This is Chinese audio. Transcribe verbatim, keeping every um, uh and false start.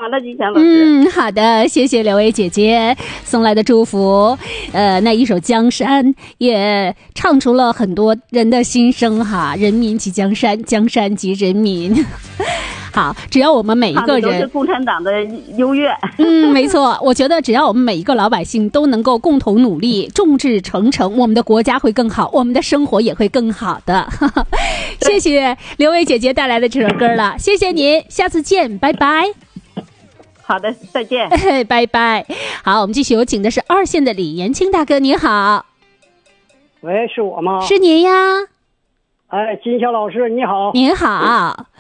好了，金香老师。 嗯，好的，谢谢刘薇姐姐送来的祝福。呃，那一首《江山》也唱出了很多人的心声哈，人民即江山，江山即人民。好，只要我们每一个人都是共产党的优越。 嗯，没错，我觉得只要我们每一个老百姓都能够共同努力，众志成城，我们的国家会更好，我们的生活也会更好的。谢谢刘薇姐姐带来的这首歌了，谢谢您，下次见，拜拜。 好的，再见。 拜拜。好，我们继续有请的是二线的李延青大哥，你好。 喂，是我吗？ 是您呀。 哎，金香老师你好。 您好。